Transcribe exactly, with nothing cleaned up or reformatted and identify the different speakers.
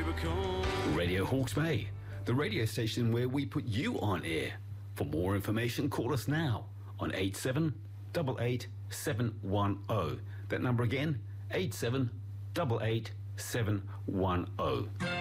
Speaker 1: Rubicon.
Speaker 2: Radio Hawke's Bay, the radio station where we put you on air. For more information, call us now on eight seven eight eight seven one zero. That number again, eight seven eight eight seven one zero.